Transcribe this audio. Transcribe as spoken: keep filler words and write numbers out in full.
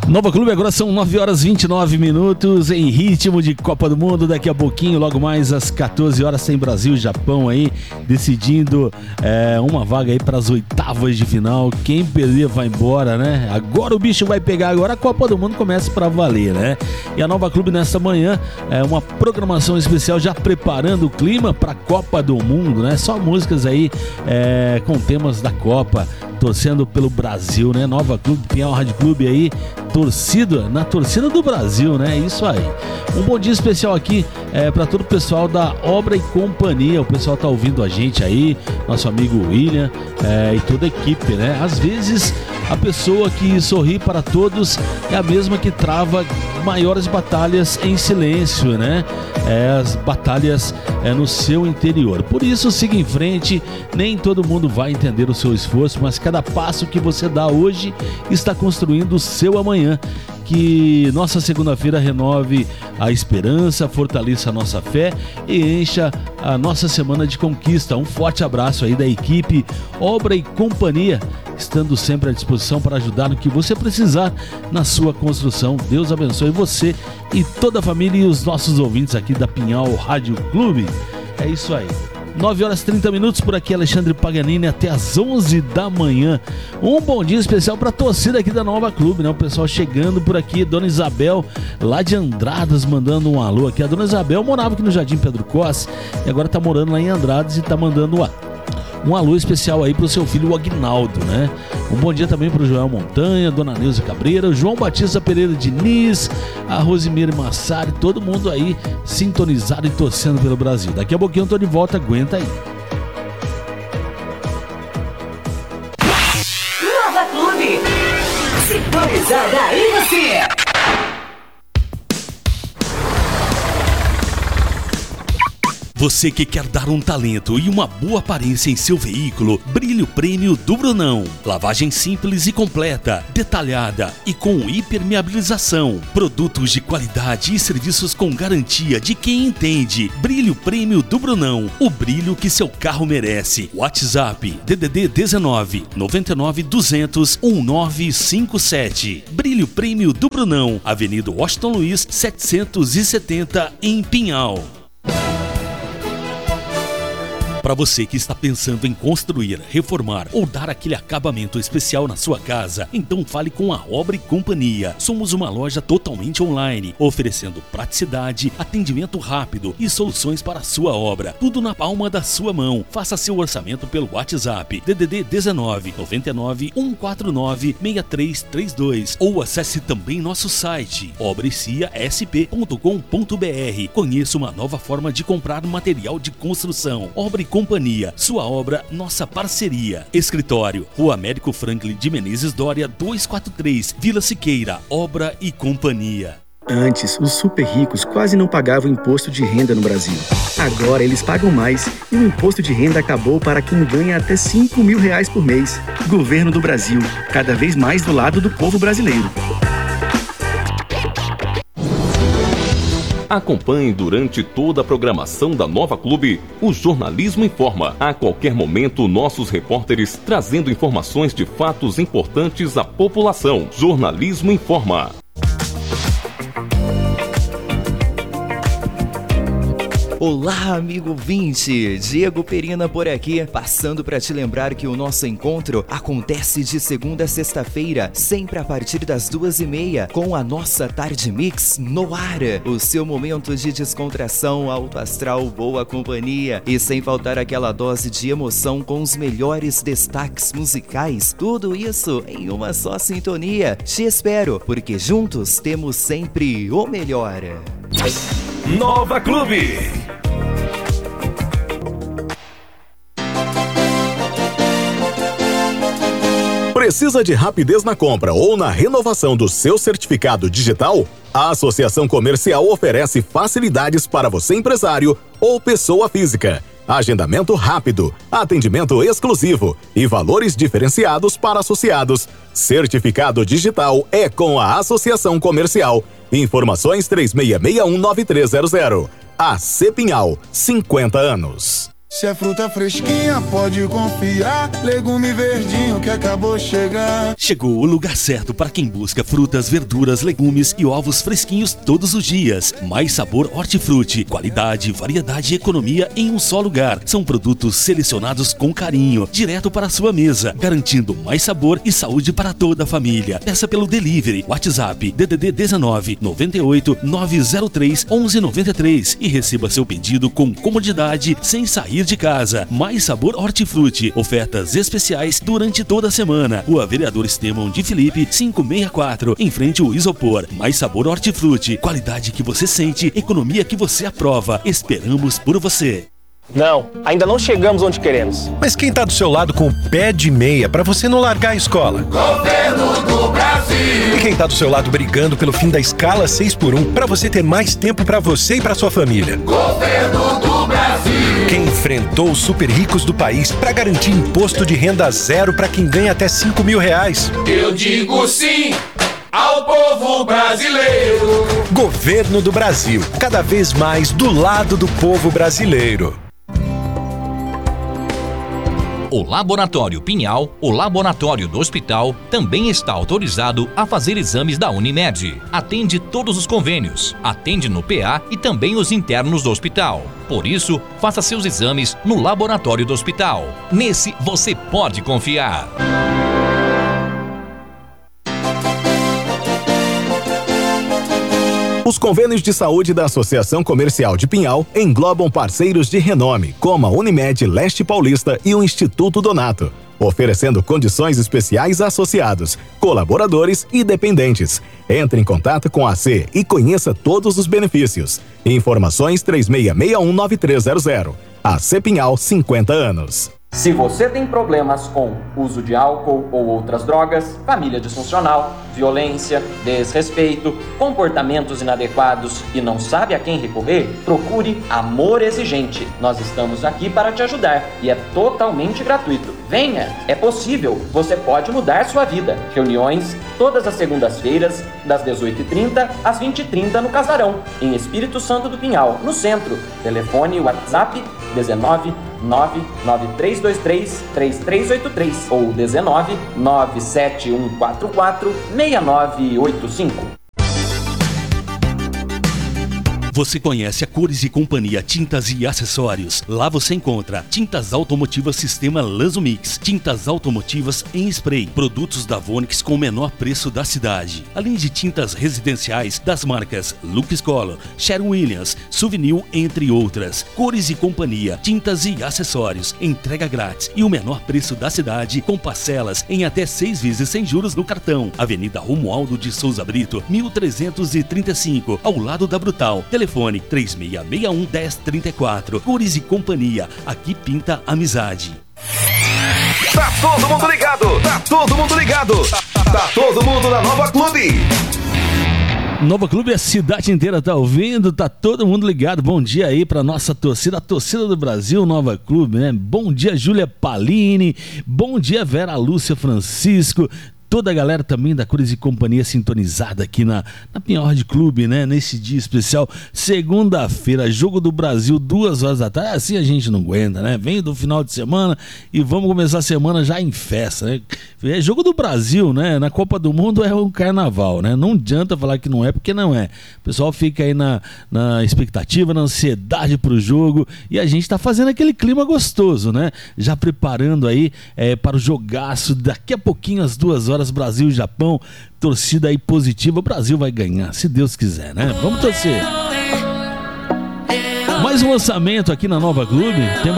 Nova Clube, agora são nove horas e vinte e nove minutos em ritmo de Copa do Mundo. Daqui a pouquinho, logo mais às quatorze horas, tem Brasil e Japão aí decidindo é, uma vaga aí para as oitavas de final. Quem perder vai embora, né? Agora o bicho vai pegar, agora a Copa do Mundo começa para valer, né? E a Nova Clube nesta manhã é uma programação especial já preparando o clima para a Copa do Mundo, né? Só músicas aí é, com temas da Copa, torcendo pelo Brasil, né? Nova Clube, Pinhal Rádio Clube aí, torcida, na torcida do Brasil, né? Isso aí. Um bom dia especial aqui é, para todo o pessoal da Obra e Companhia. O pessoal tá ouvindo a gente aí, nosso amigo William é, e toda a equipe, né? Às vezes a pessoa que sorri para todos é a mesma que trava maiores batalhas em silêncio, né? É, as batalhas é, no seu interior. Por isso, siga em frente. Nem todo mundo vai entender o seu esforço, mas cada passo que você dá hoje está construindo o seu amanhã. Que nossa segunda-feira renove a esperança, fortaleça a nossa fé e encha a nossa semana de conquista. Um forte abraço aí da equipe Obra e Companhia, estando sempre à disposição para ajudar no que você precisar na sua construção. Deus abençoe você e toda a família e os nossos ouvintes aqui da Pinhal Rádio Clube. É isso aí. nove horas e trinta minutos por aqui, Alexandre Paganini, até às onze da manhã. Um bom dia especial para a torcida aqui da Nova Clube, né? O pessoal chegando por aqui, Dona Isabel, lá de Andradas, mandando um alô aqui. A Dona Isabel morava aqui no Jardim Pedro Costa e agora tá morando lá em Andradas e tá mandando um, um alô especial aí pro seu filho, o Aguinaldo, né? Um bom dia também pro Joel Montanha, Dona Neuza Cabreira, João Batista Pereira Diniz, a Rosimeire Massari, todo mundo aí sintonizado e torcendo pelo Brasil. Daqui a pouquinho eu tô de volta, aguenta aí. Nova Clube, sintonizada em você. Você que quer dar um talento e uma boa aparência em seu veículo, Brilho Prêmio do Brunão. Lavagem simples e completa, detalhada e com impermeabilização. Produtos de qualidade e serviços com garantia de quem entende. Brilho Prêmio do Brunão, o brilho que seu carro merece. WhatsApp D D D dezenove, noventa e nove, duzentos, dezanove cinquenta e sete. Brilho Prêmio do Brunão, Avenida Washington Luiz, setecentos e setenta, em Pinhal. Para você que está pensando em construir, reformar ou dar aquele acabamento especial na sua casa, então fale com a Obra e Companhia. Somos uma loja totalmente online, oferecendo praticidade, atendimento rápido e soluções para a sua obra. Tudo na palma da sua mão. Faça seu orçamento pelo WhatsApp D D D dezenove, noventa e nove, cento e quarenta e nove, sessenta e três trinta e dois ou acesse também nosso site obrecia s p ponto com ponto b r. Conheça uma nova forma de comprar material de construção. Obra e Companhia, sua obra, nossa parceria. Escritório, Rua Américo Franklin de Menezes Dória, duzentos e quarenta e três, Vila Siqueira. Obra e Companhia. Antes, os super ricos quase não pagavam imposto de renda no Brasil. Agora eles pagam mais e o imposto de renda acabou para quem ganha até cinco mil reais por mês. Governo do Brasil, cada vez mais do lado do povo brasileiro. Acompanhe durante toda a programação da Nova Clube o Jornalismo Informa. A qualquer momento, nossos repórteres trazendo informações de fatos importantes à população. Jornalismo Informa. Olá, amigo ouvinte! Diego Perina por aqui, passando para te lembrar que o nosso encontro acontece de segunda a sexta-feira, sempre a partir das duas e meia, com a nossa Tarde Mix no ar. O seu momento de descontração, alto astral, boa companhia e sem faltar aquela dose de emoção com os melhores destaques musicais. Tudo isso em uma só sintonia. Te espero, porque juntos temos sempre o melhor. Nova Clube. Precisa de rapidez na compra ou na renovação do seu certificado digital? A Associação Comercial oferece facilidades para você, empresário ou pessoa física. Agendamento rápido, atendimento exclusivo e valores diferenciados para associados. Certificado digital é com a Associação Comercial. Informações três seis seis um nove três zero zero. A C Pinhal, cinquenta anos. Se é fruta fresquinha, pode confiar. Legume verdinho que acabou de chegar. Chegou o lugar certo para quem busca frutas, verduras, legumes e ovos fresquinhos todos os dias. Mais Sabor Hortifruti. Qualidade, variedade e economia em um só lugar. São produtos selecionados com carinho, direto para a sua mesa, garantindo mais sabor e saúde para toda a família. Peça pelo delivery. WhatsApp D D D dezenove, noventa e oito, novecentos e três, onze noventa e três e receba seu pedido com comodidade sem sair de casa. Mais Sabor Hortifruti. Ofertas especiais durante toda a semana. Rua Vereador Estevão de Felipe, quinhentos e sessenta e quatro, em frente ao Isopor. Mais Sabor Hortifruti. Qualidade que você sente, economia que você aprova. Esperamos por você. Não, ainda não chegamos onde queremos. Mas quem tá do seu lado com o pé de meia pra você não largar a escola? Governo do Brasil! E quem tá do seu lado brigando pelo fim da escala seis por um pra você ter mais tempo pra você e pra sua família? Governo do Brasil! Quem enfrentou os super ricos do país pra garantir imposto de renda zero pra quem ganha até cinco mil reais? Eu digo sim ao povo brasileiro! Governo do Brasil, cada vez mais do lado do povo brasileiro. O Laboratório Pinhal, o laboratório do hospital, também está autorizado a fazer exames da Unimed. Atende todos os convênios, atende no P A e também os internos do hospital. Por isso, faça seus exames no laboratório do hospital. Nesse você pode confiar. Os convênios de saúde da Associação Comercial de Pinhal englobam parceiros de renome, como a Unimed Leste Paulista e o Instituto Donato, oferecendo condições especiais a associados, colaboradores e dependentes. Entre em contato com a A C e conheça todos os benefícios. Informações três seis seis um nove três zero zero. A C Pinhal, cinquenta anos. Se você tem problemas com uso de álcool ou outras drogas, família disfuncional, violência, desrespeito, comportamentos inadequados e não sabe a quem recorrer, procure Amor Exigente. Nós estamos aqui para te ajudar e é totalmente gratuito. Venha, é possível, você pode mudar sua vida. Reuniões todas as segundas-feiras, das dezoito e trinta às vinte e trinta no Casarão, em Espírito Santo do Pinhal, no centro. Telefone e WhatsApp dezenove, nove nove três dois três, três três oito três ou dezenove, nove sete um quatro quatro, seis nove oito cinco. Você conhece a Cores e Companhia Tintas e Acessórios. Lá você encontra tintas automotivas sistema Lazumix, tintas automotivas em spray, produtos da Vonix com o menor preço da cidade, além de tintas residenciais das marcas Lux Color, Sherwin-Williams, Souvenir, entre outras. Cores e Companhia Tintas e Acessórios, entrega grátis e o menor preço da cidade, com parcelas em até seis vezes sem juros no cartão. Avenida Romualdo de Souza Brito, mil trezentos e trinta e cinco, ao lado da Brutal. Telefone três seis seis um, um zero três quatro. Cores e Companhia, aqui pinta amizade. Tá todo mundo ligado, tá todo mundo ligado, tá, tá todo mundo na Nova Clube. Nova Clube, a cidade inteira tá ouvindo, tá todo mundo ligado. Bom dia aí pra nossa torcida, a torcida do Brasil, Nova Clube, né? Bom dia, Júlia Palini, bom dia, Vera Lúcia Francisco, toda a galera também da Cores e Companhia sintonizada aqui na, na Pinhal de Clube, né? Nesse dia especial, segunda-feira, jogo do Brasil, duas horas da tarde. Assim a gente não aguenta, né? Vem do final de semana e vamos começar a semana já em festa, né? É jogo do Brasil, né? Na Copa do Mundo é um carnaval, né? Não adianta falar que não é, porque não é. O pessoal fica aí na, na expectativa, na ansiedade pro jogo e a gente tá fazendo aquele clima gostoso, né? Já preparando aí é, para o jogaço daqui a pouquinho, às duas horas, Brasil e Japão, torcida aí positiva, o Brasil vai ganhar, se Deus quiser, né? Vamos torcer. Mais um lançamento aqui na Nova Clube, tem